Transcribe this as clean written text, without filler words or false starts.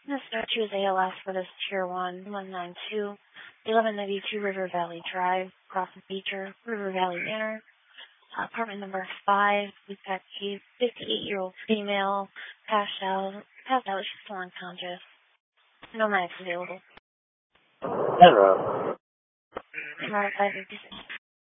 This statue is ALS for this Tier 1, 192, 1192 River Valley Drive, Crossing Beecher, River Valley Manor, apartment number 5. We've got a 58-year-old female, passed out, she's still unconscious. No max available. Hello. MR 556.